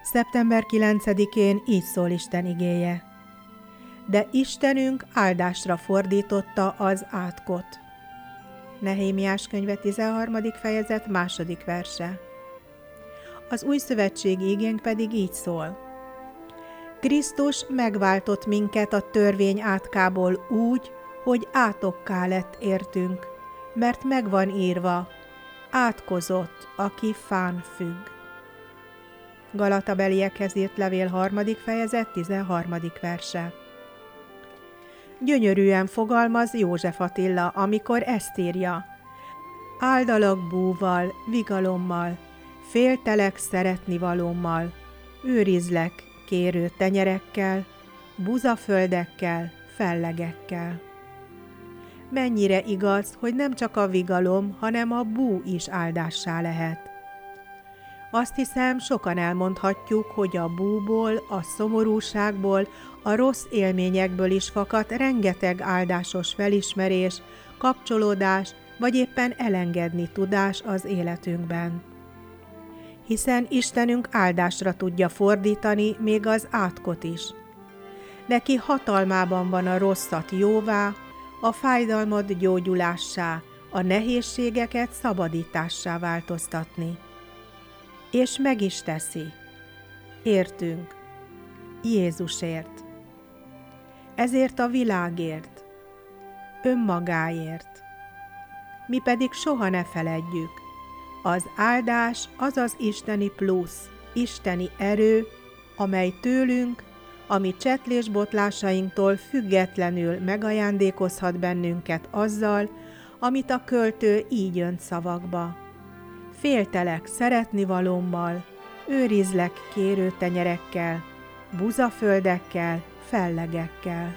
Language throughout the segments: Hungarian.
Szeptember 9-én így szól Isten igéje. De Istenünk áldásra fordította az átkot. Nehémiás könyve 13. fejezet 2. verse. Az új szövetségi igénk pedig így szól. Krisztus megváltott minket a törvény átkából úgy, hogy átokká lett értünk, mert megvan írva, átkozott, aki fán függ. Galatabeliekhez írt levél 3. fejezet 13. verse. Gyönyörűen fogalmaz József Attila, amikor ezt írja. Áldalak búval, vigalommal, féltelek szeretnivalómmal, őrizlek kérő tenyerekkel, buzaföldekkel, fellegekkel. Mennyire igaz, hogy nem csak a vigalom, hanem a bú is áldássá lehet. Azt hiszem, sokan elmondhatjuk, hogy a búból, a szomorúságból, a rossz élményekből is fakad rengeteg áldásos felismerés, kapcsolódás, vagy éppen elengedni tudás az életünkben. Hiszen Istenünk áldásra tudja fordítani még az átkot is. Neki hatalmában van a rosszat jóvá, a fájdalmat gyógyulássá, a nehézségeket szabadítássá változtatni. És meg is teszi. Értünk. Jézusért. Ezért a világért. Önmagáért. Mi pedig soha ne feledjük. Az áldás az az isteni plusz, isteni erő, amely tőlünk, ami csetlésbotlásainktól függetlenül megajándékozhat bennünket azzal, amit a költő így önt szavakba. Féltelek szeretnivalómmal, őrizlek kérő tenyerekkel, buzaföldekkel, fellegekkel.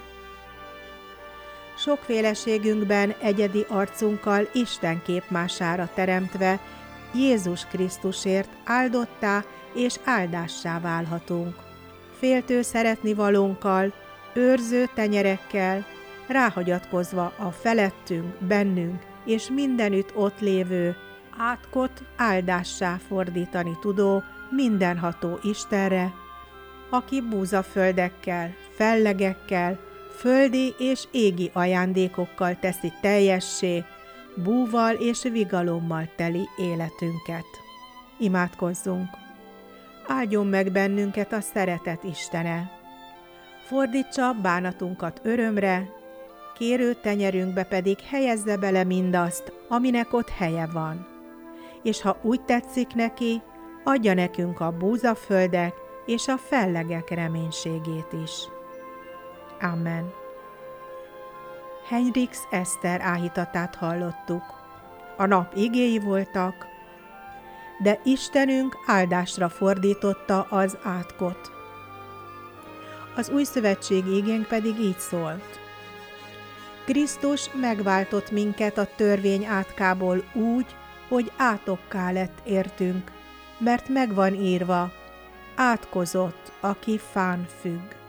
Sokféleségünkben egyedi arcunkkal Isten képmására teremtve Jézus Krisztusért áldottá és áldássá válhatunk. Féltő szeretnivalónkkal, őrző tenyerekkel, ráhagyatkozva a felettünk, bennünk és mindenütt ott lévő, átkot áldássá fordítani tudó, mindenható Istenre, aki búzaföldekkel, fellegekkel, földi és égi ajándékokkal teszi teljessé, búval és vigalommal teli életünket. Imádkozzunk! Áldjon meg bennünket a szeretet Istene! Fordítsa bánatunkat örömre, kérő tenyerünkbe pedig helyezze bele mindazt, aminek ott helye van. És ha úgy tetszik neki, adja nekünk a búzaföldek és a fellegek reménységét is. Amen. Henriks Eszter áhítatát hallottuk. A nap igéi voltak, de Istenünk áldásra fordította az átkot. Az új szövetségi igénk pedig így szólt. Krisztus megváltott minket a törvény átkából úgy, hogy átokká lett értünk, mert megvan írva, átkozott, aki fán függ.